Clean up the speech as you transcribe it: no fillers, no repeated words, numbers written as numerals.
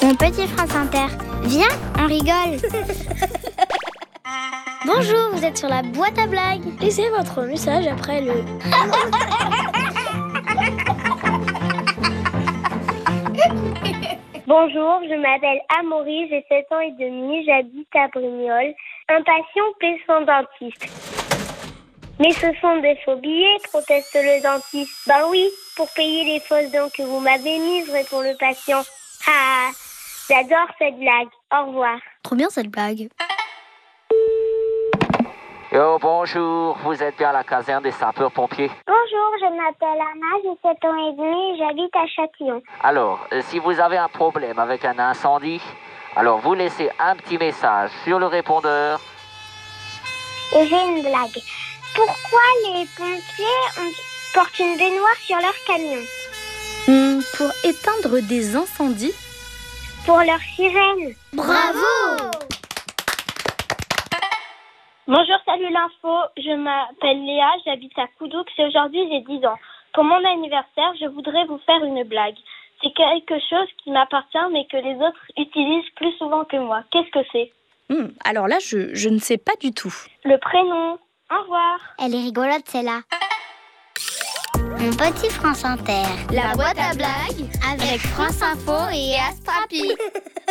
Mon petit France Inter, viens, on rigole. Bonjour, vous êtes sur la boîte à blagues. Laissez votre message après le... Bonjour, je m'appelle Amaury, j'ai 7 ans et demi, j'habite à Brignoles. Impatient plaît son dentiste. Mais ce sont des faux billets, proteste le dentiste. Ben oui, pour payer les fausses dents que vous m'avez mises, répond le patient. Ah, j'adore cette blague. Au revoir. Trop bien cette blague. Yo, bonjour, vous êtes bien à la caserne des sapeurs-pompiers. Bonjour, je m'appelle Anna, j'ai 7 ans et demi et j'habite à Châtillon. Alors, si vous avez un problème avec un incendie, alors vous laissez un petit message sur le répondeur. Et j'ai une blague. Pourquoi les pompiers portent une baignoire sur leur camion? Pour éteindre des incendies. Pour leur sirène. Bravo! Bonjour, salut l'info, je m'appelle Léa, j'habite à Coudoux et aujourd'hui j'ai 10 ans. Pour mon anniversaire, je voudrais vous faire une blague. C'est quelque chose qui m'appartient mais que les autres utilisent plus souvent que moi. Qu'est-ce que c'est? Alors là, je ne sais pas du tout. Le prénom. Au revoir. Elle est rigolote celle-là. Mon petit France Inter, La boîte à blagues avec France Info et Astrapi.